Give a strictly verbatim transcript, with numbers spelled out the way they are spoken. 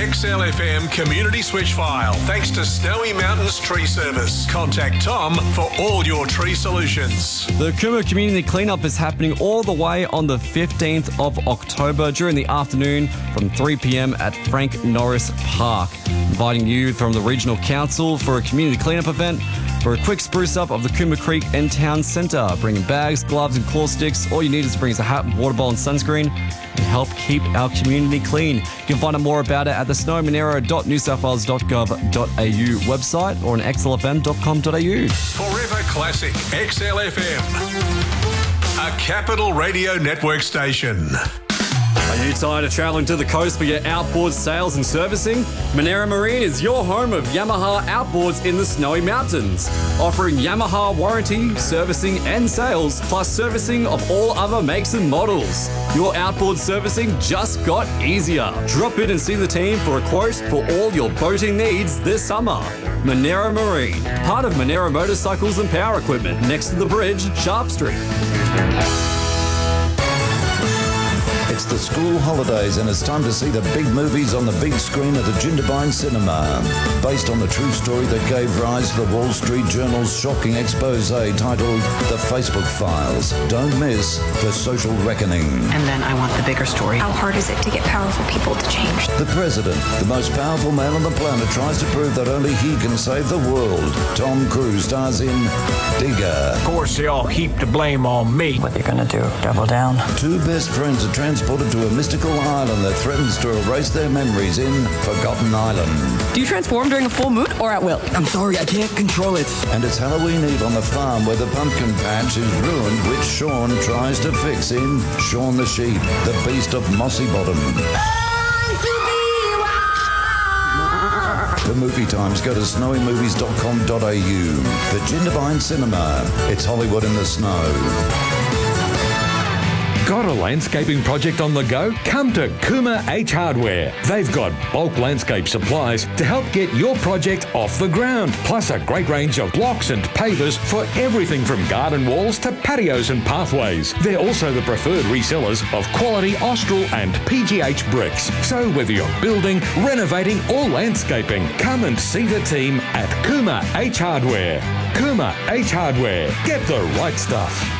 X L F M Community Switch File. Thanks to Snowy Mountains Tree Service. Contact Tom for all your tree solutions. The Cooma Community Cleanup is happening all the way on the fifteenth of October during the afternoon from three p.m. at Frank Norris Park. Inviting you from the Regional Council for a community cleanup event for a quick spruce up of the Cooma Creek and Town Centre. Bringing bags, gloves and claw sticks. All you need is to bring us a hat, water bottle and sunscreen and help keep our community clean. You can find out more about it at the snowy monero dot new south wales dot gov dot a u website or on x l f m dot com dot a u. Forever Classic X L F M, a Capital Radio Network station. Are you tired of travelling to the coast for your outboard sales and servicing? Monera Marine is your home of Yamaha outboards in the Snowy Mountains, offering Yamaha warranty, servicing and sales, plus servicing of all other makes and models. Your outboard servicing just got easier. Drop in and see the team for a quote for all your boating needs this summer. Monera Marine, part of Monera Motorcycles and Power Equipment, next to the bridge, Sharp Street. It's the school holidays and it's time to see the big movies on the big screen at the Jindabyne Cinema. Based on the true story that gave rise to the Wall Street Journal's shocking expose titled The Facebook Files. Don't miss The Social Reckoning. And then I want the bigger story. How hard is it to get powerful people to change? The President, the most powerful man on the planet, tries to prove that only he can save the world. Tom Cruise stars in Digger. Of course, they all heap the blame on me. What are you gonna do? Double down? Two best friends are transported to a mystical island that threatens to erase their memories in Forgotten Island. Do you transform during a full moon or at will? I'm sorry, I can't control it. And it's Halloween Eve on the farm where the pumpkin patch is ruined, which Sean tries to fix in Shaun the Sheep, the Beast of Mossy Bottom. For movie times, go to snowy movies dot com dot a u. The Jindabyne Cinema. It's Hollywood in the snow. Got a landscaping project on the go? Come to Cooma H Hardware. They've got bulk landscape supplies to help get your project off the ground, plus a great range of blocks and pavers for everything from garden walls to patios and pathways. They're also the preferred resellers of quality Austral and P G H bricks. So whether you're building, renovating or landscaping, come and see the team at Cooma H Hardware. Cooma H Hardware. Get the right stuff.